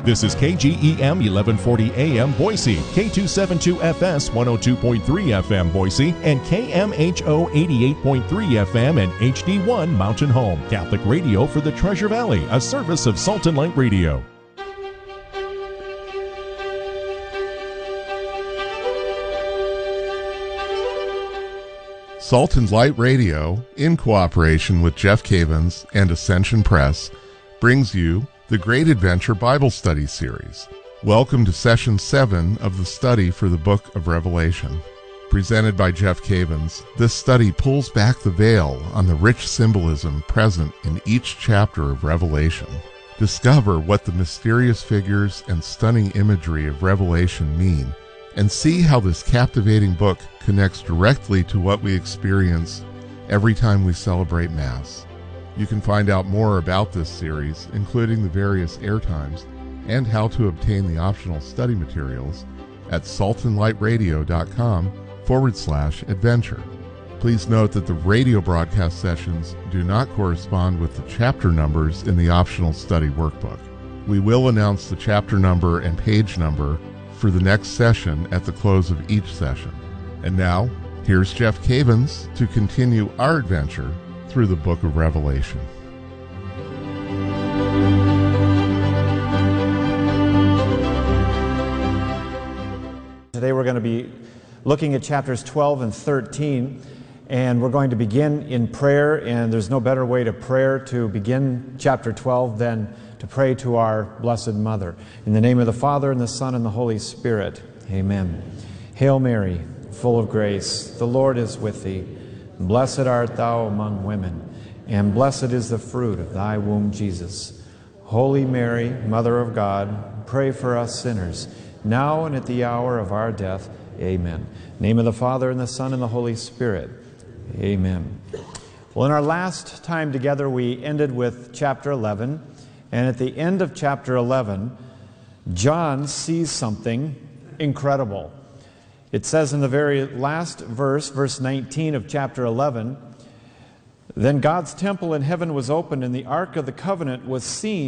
This is KGEM 1140 AM Boise, K272FS 102.3 FM Boise, and KMHO 88.3 FM and HD1 Mountain Home. Catholic radio for the Treasure Valley, a service of Salt and Light Radio. Salt and Light Radio, in cooperation with Jeff Cavins and Ascension Press, brings you the Great Adventure Bible Study Series. Welcome to Session 7 of the study for the Book of Revelation. Presented by Jeff Cavins, this study pulls back the veil on the rich symbolism present in each chapter of Revelation. Discover what the mysterious figures and stunning imagery of Revelation mean, and see how this captivating book connects directly to what we experience every time we celebrate Mass. You can find out more about this series, including the various air times and how to obtain the optional study materials, at saltandlightradio.com/adventure. Please note that the radio broadcast sessions do not correspond with the chapter numbers in the optional study workbook. We will announce the chapter number and page number for the next session at the close of each session. And now, here's Jeff Cavins to continue our adventure through the Book of Revelation. Today we're going to be looking at chapters 12 and 13, and we're going to begin in prayer, and there's no better way to begin chapter 12 than to pray to our Blessed Mother. In the name of the Father, and the Son, and the Holy Spirit. Amen. Hail Mary, full of grace, the Lord is with thee. Blessed art thou among women, and blessed is the fruit of thy womb, Jesus. Holy Mary, Mother of God, pray for us sinners, now and at the hour of our death. Amen. In the name of the Father, and the Son, and the Holy Spirit. Amen. Well, in our last time together, we ended with chapter 11. And at the end of chapter 11, John sees something incredible. It says in the very last verse, verse 19 of chapter 11, "Then God's temple in heaven was opened, and the Ark of the Covenant was seen